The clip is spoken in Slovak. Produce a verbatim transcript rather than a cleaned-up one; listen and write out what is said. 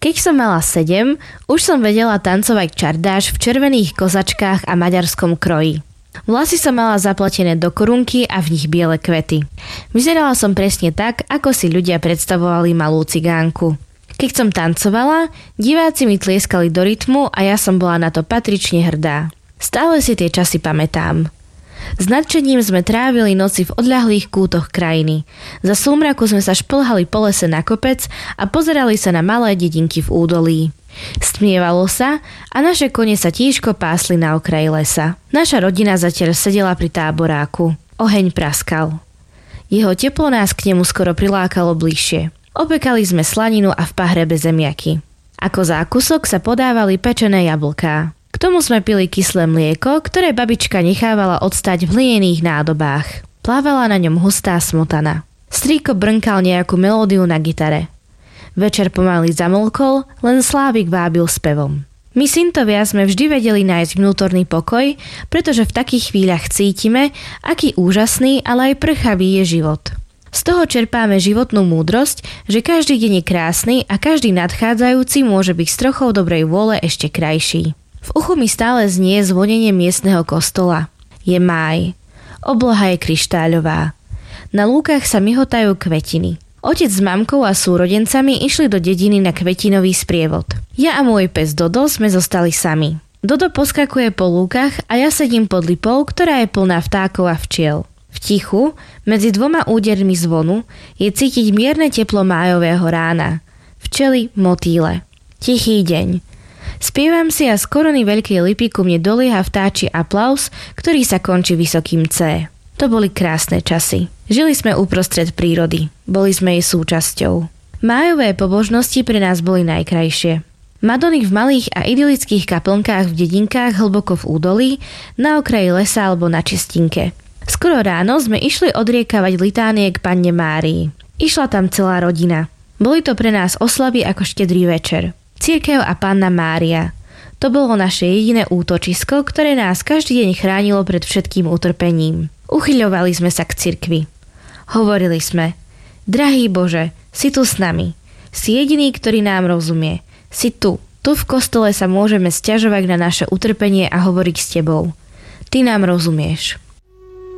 Keď som mala sedem, už som vedela tancovať čardáš v červených kozačkách a maďarskom kroji. Vlasy som mala zapletené do korunky a v nich biele kvety. Vyzerala som presne tak, ako si ľudia predstavovali malú cigánku. Keď som tancovala, diváci mi tlieskali do rytmu a ja som bola na to patrične hrdá. Stále si tie časy pamätám. S nadšením sme trávili noci v odľahlých kútoch krajiny. Za súmraku sme sa šplhali po lese na kopec a pozerali sa na malé dedinky v údolí. Stmievalo sa a naše kone sa tížko pásli na okraji lesa. Naša rodina zatiaľ sedela pri táboráku. Oheň praskal. Jeho teplo nás k nemu skoro prilákalo bližšie. Opekali sme slaninu a v pahrebe zemiaky. Ako zákusok sa podávali pečené jablká. K tomu sme pili kyslé mlieko, ktoré babička nechávala odstať v hlinených nádobách. Plávala na ňom hustá smotana. Strýko brnkal nejakú melódiu na gitare. Večer pomaly zamlkol, len Slávik vábil spevom. My syntovia sme vždy vedeli nájsť vnútorný pokoj, pretože v takých chvíľach cítime, aký úžasný, ale aj prchavý je život. Z toho čerpáme životnú múdrosť, že každý deň je krásny a každý nadchádzajúci môže byť s trochou dobrej vôle ešte krajší. V uchu mi stále znie zvonenie miestneho kostola. Je máj. Obloha je kryštáľová. Na lúkach sa myhotajú kvetiny. Otec s mamkou a súrodencami išli do dediny na kvetinový sprievod. Ja a môj pes Dodo sme zostali sami. Dodo poskakuje po lúkach a ja sedím pod lipou, ktorá je plná vtákov a včiel. V tichu, medzi dvoma údermi zvonu, je cítiť mierne teplo májového rána. Včely, motýle. Tichý deň. Spievam si a z korony veľkej lipy ku mne dolieha vtáči aplaus, ktorý sa končí vysokým C. To boli krásne časy. Žili sme uprostred prírody. Boli sme jej súčasťou. Májové pobožnosti pre nás boli najkrajšie. Madony v malých a idylických kaplnkách v dedinkách hlboko v údolí, na okraji lesa alebo na čistinke. Skoro ráno sme išli odriekavať litánie k Panne Márii. Išla tam celá rodina. Boli to pre nás oslavy ako štedrý večer. Cirkev a Panna Mária. To bolo naše jediné útočisko, ktoré nás každý deň chránilo pred všetkým utrpením. Uchyľovali sme sa k cirkvi. Hovorili sme: Drahý Bože, si tu s nami. Si jediný, ktorý nám rozumie. Si tu. Tu v kostole sa môžeme sťažovať na naše utrpenie a hovoriť s tebou. Ty nám rozumieš.